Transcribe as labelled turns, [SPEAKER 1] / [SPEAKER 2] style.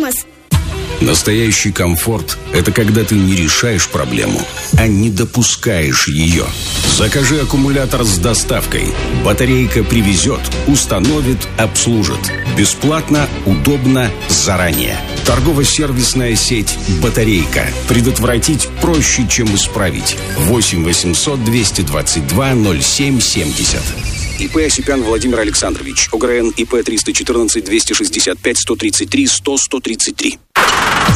[SPEAKER 1] космос.
[SPEAKER 2] Настоящий комфорт – это когда ты не решаешь проблему, а не допускаешь ее. Закажи аккумулятор с доставкой. Батарейка привезет, установит, обслужит. Бесплатно, удобно, заранее. Торгово-сервисная сеть «Батарейка». Предотвратить проще, чем исправить. 8 800 222 07 70. ИП Осипян Владимир Александрович. ОГРН ИП 314 265 133 100 133.